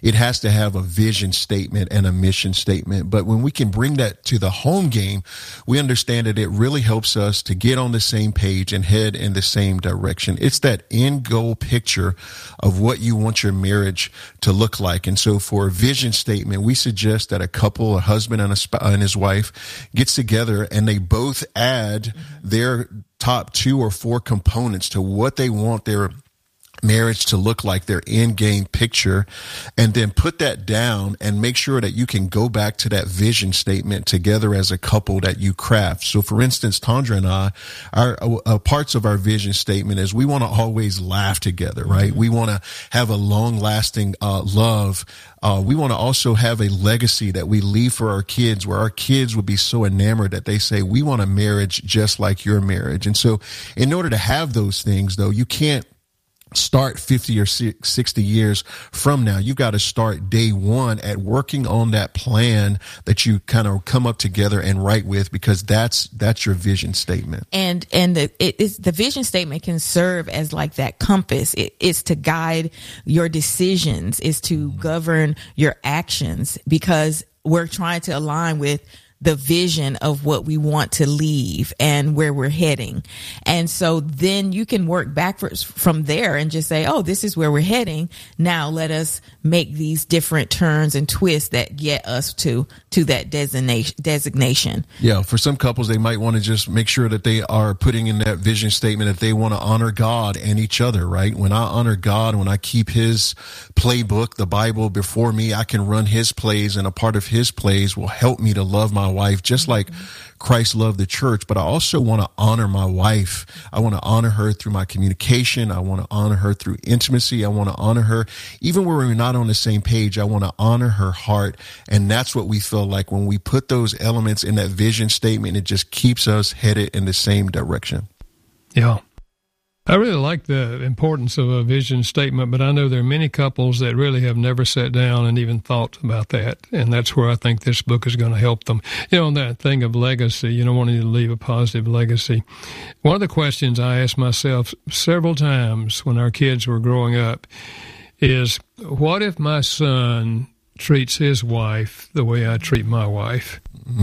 it has to have a vision statement and a mission statement. But when we can bring that to the home game, we understand that it really helps us to get on the same page and head in the same direction. It's that end goal picture of what you want your marriage to look like. And so for a vision statement, we suggest that a couple, a husband and his wife, gets together and they both add their top 2 or 4 components to what they want their marriage to look like, their end game picture, and then put that down and make sure that you can go back to that vision statement together as a couple that you craft. So for instance, Tondra and I, our parts of our vision statement is we want to always laugh together, right? We want to have a long lasting love. We want to also have a legacy that we leave for our kids, where our kids will be so enamored that they say, we want a marriage just like your marriage. And so in order to have those things, though, you can't start 50 or 60 years from now. You've got to start day one at working on that plan that you kind of come up together and write with, because that's your vision statement. And the vision statement can serve as like that compass. It's to guide your decisions, is to govern your actions, because we're trying to align with the vision of what we want to leave and where we're heading. And so then you can work backwards from there and just say, oh, this is where we're heading. Now let us make these different turns and twists that get us to that designation. Yeah. For some couples, they might want to just make sure that they are putting in that vision statement that they want to honor God and each other, right? When I honor God, when I keep his playbook, the Bible, before me, I can run his plays, and a part of his plays will help me to love my wife just like Christ loved the church. But I also want to honor my wife. I want to honor her through my communication. I want to honor her through intimacy. I want to honor her even where we're not on the same page. I want to honor her heart. And that's what we feel like when we put those elements in that vision statement, it just keeps us headed in the same direction. Yeah. I really like the importance of a vision statement, but I know there are many couples that really have never sat down and even thought about that, and that's where I think this book is going to help them. On that thing of legacy, wanting to leave a positive legacy. One of the questions I asked myself several times when our kids were growing up is, what if my son treats his wife the way I treat my wife?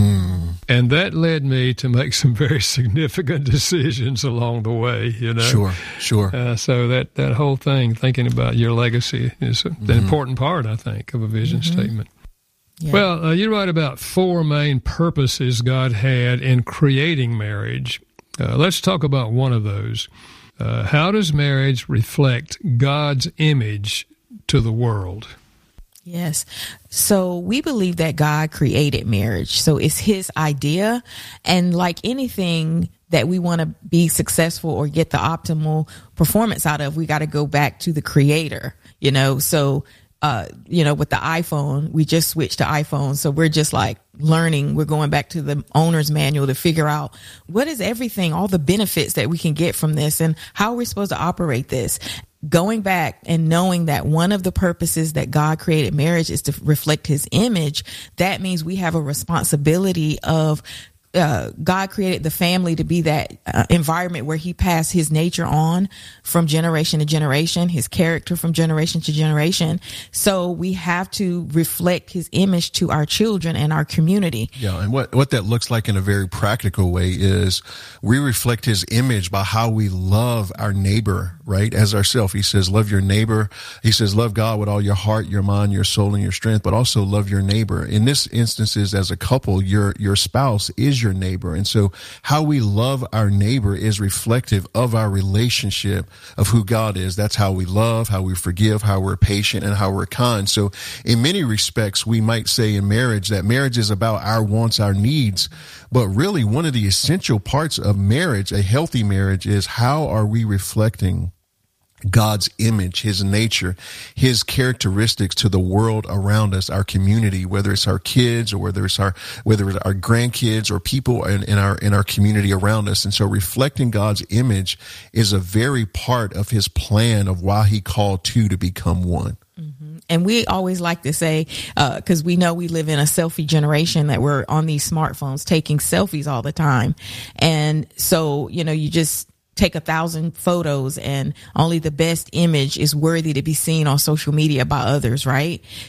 And that led me to make some very significant decisions along the way, Sure. So that whole thing, thinking about your legacy, is an important part, I think, of a vision statement. Yeah. Well, you write about 4 main purposes God had in creating marriage. Let's talk about one of those. How does marriage reflect God's image to the world? Yes. So we believe that God created marriage. So it's his idea. And like anything that we want to be successful or get the optimal performance out of, we got to go back to the creator, So, with the iPhone, we just switched to iPhone. So we're just like learning. We're going back to the owner's manual to figure out what is everything, all the benefits that we can get from this and how we're supposed to operate this. Going back and knowing that one of the purposes that God created marriage is to reflect his image, that means we have a responsibility of God created the family to be that environment where he passed his nature on from generation to generation, his character from generation to generation. So we have to reflect his image to our children and our community. Yeah, and what that looks like in a very practical way is we reflect his image by how we love our neighbor, right, as ourselves. He says, love your neighbor. He says, love God with all your heart, your mind, your soul, and your strength, but also love your neighbor. In this instances, as a couple, your spouse is your neighbor. And so how we love our neighbor is reflective of our relationship of who God is. That's how we love, how we forgive, how we're patient, and how we're kind. So in many respects, we might say in marriage that marriage is about our wants, our needs. But really, one of the essential parts of marriage, a healthy marriage, is how are we reflecting God's image, his nature, his characteristics to the world around us, our community, whether it's our kids or whether it's our grandkids or people in our community around us. And so reflecting God's image is a very part of his plan of why he called two to become one. Mm-hmm. And we always like to say, because we know we live in a selfie generation, that we're on these smartphones taking selfies all the time. And so, you just take 1,000 photos and only the best image is worthy to be seen on social media by others, right?